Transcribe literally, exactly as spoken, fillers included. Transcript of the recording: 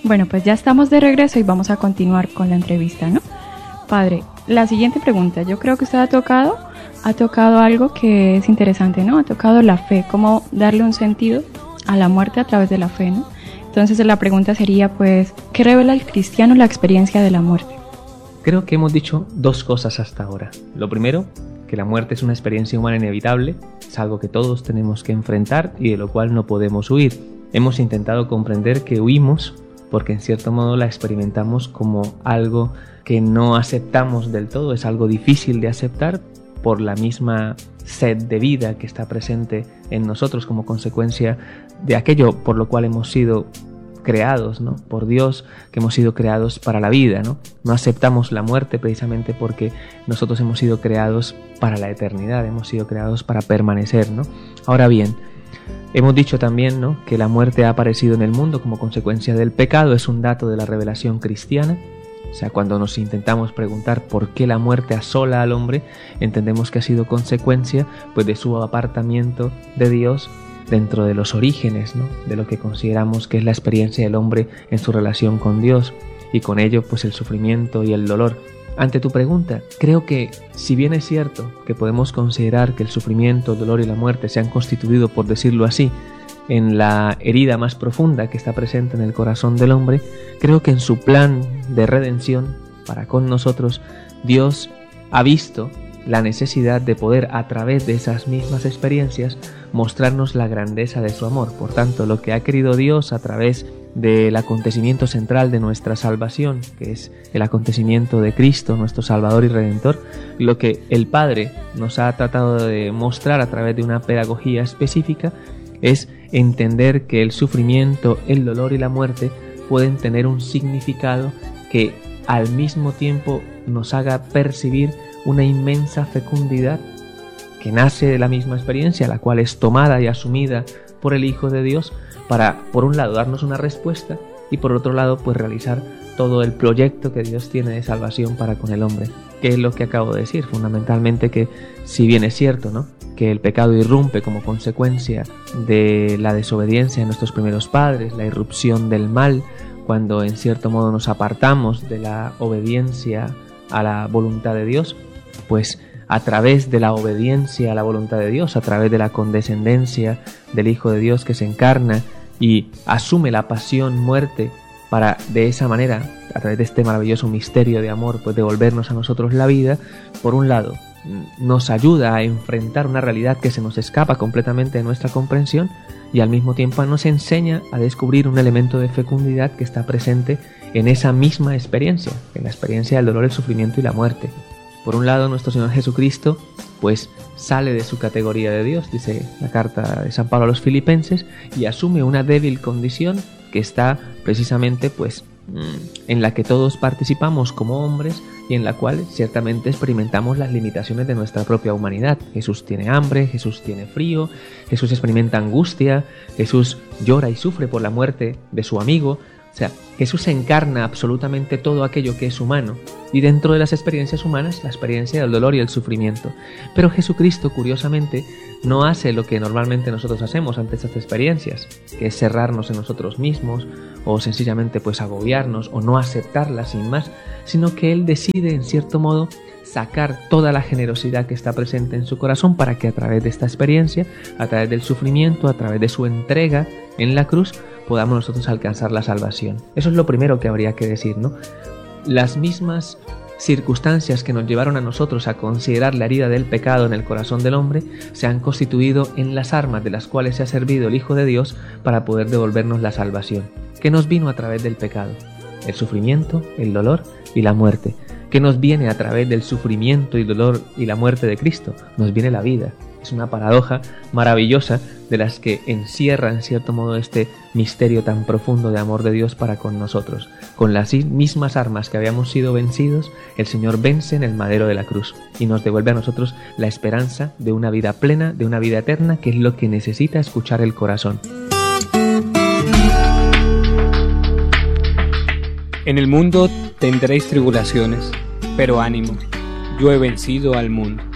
Bueno, pues ya estamos de regreso y vamos a continuar con la entrevista, ¿no? Padre, la siguiente pregunta, yo creo que usted ha tocado, ha tocado algo que es interesante, ¿no? Ha tocado la fe, cómo darle un sentido a la muerte a través de la fe, ¿no? Entonces la pregunta sería, pues, ¿qué revela al cristiano la experiencia de la muerte? Creo que hemos dicho dos cosas hasta ahora. Lo primero, que la muerte es una experiencia humana inevitable, es algo que todos tenemos que enfrentar y de lo cual no podemos huir. Hemos intentado comprender que huimos porque en cierto modo la experimentamos como algo que no aceptamos del todo, es algo difícil de aceptar por la misma sed de vida que está presente en nosotros como consecuencia de aquello por lo cual hemos sido creados, ¿no? Por Dios, que hemos sido creados para la vida, ¿no? No aceptamos la muerte precisamente porque nosotros hemos sido creados para la eternidad, hemos sido creados para permanecer, ¿no? Ahora bien, hemos dicho también, ¿no?, que la muerte ha aparecido en el mundo como consecuencia del pecado, es un dato de la revelación cristiana. O sea, cuando nos intentamos preguntar por qué la muerte asola al hombre, entendemos que ha sido consecuencia, pues, de su apartamiento de Dios dentro de los orígenes, ¿no?, de lo que consideramos que es la experiencia del hombre en su relación con Dios, y con ello, pues, el sufrimiento y el dolor. Ante tu pregunta, creo que si bien es cierto que podemos considerar que el sufrimiento, el dolor y la muerte se han constituido, por decirlo así, en la herida más profunda que está presente en el corazón del hombre, creo que en su plan de redención para con nosotros, Dios ha visto la necesidad de poder, a través de esas mismas experiencias, mostrarnos la grandeza de su amor. Por tanto, lo que ha querido Dios a través del acontecimiento central de nuestra salvación, que es el acontecimiento de Cristo, nuestro Salvador y Redentor, lo que el Padre nos ha tratado de mostrar a través de una pedagogía específica es entender que el sufrimiento, el dolor y la muerte pueden tener un significado que al mismo tiempo nos haga percibir una inmensa fecundidad que nace de la misma experiencia, la cual es tomada y asumida por el Hijo de Dios para, por un lado, darnos una respuesta y por otro lado, pues realizar todo el proyecto que Dios tiene de salvación para con el hombre. ¿Qué es lo que acabo de decir? Fundamentalmente que, si bien es cierto, ¿no?, que el pecado irrumpe como consecuencia de la desobediencia de nuestros primeros padres, la irrupción del mal, cuando en cierto modo nos apartamos de la obediencia a la voluntad de Dios, pues a través de la obediencia a la voluntad de Dios, a través de la condescendencia del Hijo de Dios que se encarna y asume la pasión, muerte, para de esa manera, a través de este maravilloso misterio de amor, pues devolvernos a nosotros la vida, por un lado, nos ayuda a enfrentar una realidad que se nos escapa completamente de nuestra comprensión y al mismo tiempo nos enseña a descubrir un elemento de fecundidad que está presente en esa misma experiencia, en la experiencia del dolor, el sufrimiento y la muerte. Por un lado, nuestro Señor Jesucristo, pues sale de su categoría de Dios, dice la carta de San Pablo a los Filipenses, y asume una débil condición que está precisamente, pues, en la que todos participamos como hombres y en la cual ciertamente experimentamos las limitaciones de nuestra propia humanidad. Jesús tiene hambre, Jesús tiene frío, Jesús experimenta angustia, Jesús llora y sufre por la muerte de su amigo. O sea, Jesús encarna absolutamente todo aquello que es humano y dentro de las experiencias humanas, la experiencia del dolor y el sufrimiento. Pero Jesucristo, curiosamente, no hace lo que normalmente nosotros hacemos ante estas experiencias, que es cerrarnos en nosotros mismos o sencillamente pues agobiarnos o no aceptarlas sin más, sino que Él decide en cierto modo sacar toda la generosidad que está presente en su corazón para que a través de esta experiencia, a través del sufrimiento, a través de su entrega en la cruz, podamos nosotros alcanzar la salvación. Eso es lo primero que habría que decir, ¿no? Las mismas circunstancias que nos llevaron a nosotros a considerar la herida del pecado en el corazón del hombre se han constituido en las armas de las cuales se ha servido el Hijo de Dios para poder devolvernos la salvación. ¿Qué nos vino a través del pecado? El sufrimiento, el dolor y la muerte. ¿Qué nos viene a través del sufrimiento y dolor y la muerte de Cristo? Nos viene la vida. Es una paradoja maravillosa de las que encierra en cierto modo este misterio tan profundo de amor de Dios para con nosotros. Con las mismas armas que habíamos sido vencidos, el Señor vence en el madero de la cruz y nos devuelve a nosotros la esperanza de una vida plena, de una vida eterna, que es lo que necesita escuchar el corazón. En el mundo tendréis tribulaciones, pero ánimo, yo he vencido al mundo.